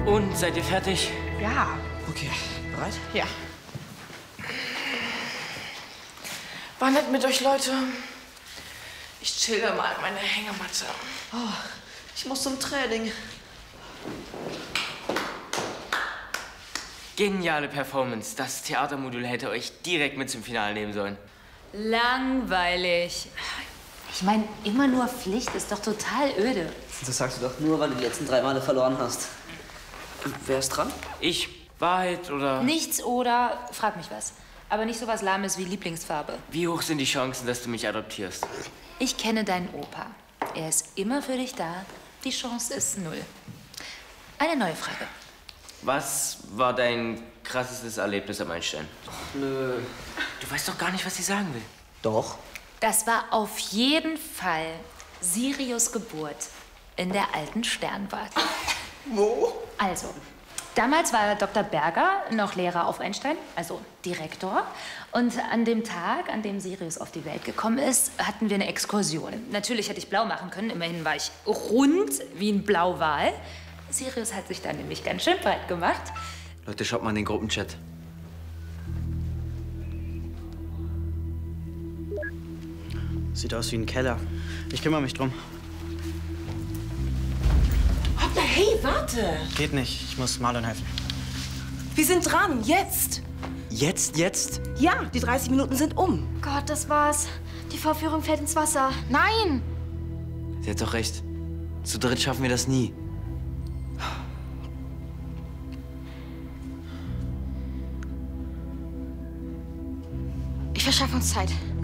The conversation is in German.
Und, seid ihr fertig? Ja. Okay, bereit? Ja. War nett mit euch, Leute. Ich chille mal an meiner Hängematte. Oh, ich muss zum Training. Geniale Performance. Das Theatermodul hätte euch direkt mit zum Finale nehmen sollen. Langweilig. Ich meine, immer nur Pflicht ist doch total öde. Das sagst du doch nur, weil du die letzten 3 Male verloren hast. Wer ist dran? Ich. Wahrheit oder... Nichts oder frag mich was. Aber nicht so was Lahmes wie Lieblingsfarbe. Wie hoch sind die Chancen, dass du mich adoptierst? Ich kenne deinen Opa. Er ist immer für dich da. Die Chance ist 0. Eine neue Frage. Was war dein krassestes Erlebnis am Einstein? Nö. Du weißt doch gar nicht, was sie sagen will. Doch. Das war auf jeden Fall Sirius' Geburt in der alten Sternwarte. Wo? Also, damals war Dr. Berger noch Lehrer auf Einstein, also Direktor. Und an dem Tag, an dem Sirius auf die Welt gekommen ist, hatten wir eine Exkursion. Natürlich hätte ich blau machen können, immerhin war ich rund wie ein Blauwal. Sirius hat sich dann nämlich ganz schön breit gemacht. Leute, schaut mal in den Gruppenchat. Sieht aus wie ein Keller. Ich kümmere mich drum. Hoppla, hey, warte. Geht nicht. Ich muss Marlon helfen. Wir sind dran, jetzt. Jetzt? Ja, die 30 Minuten sind um. Gott, das war's. Die Vorführung fällt ins Wasser. Nein! Sie hat doch recht. Zu dritt schaffen wir das nie. Ich verschaffe uns Zeit.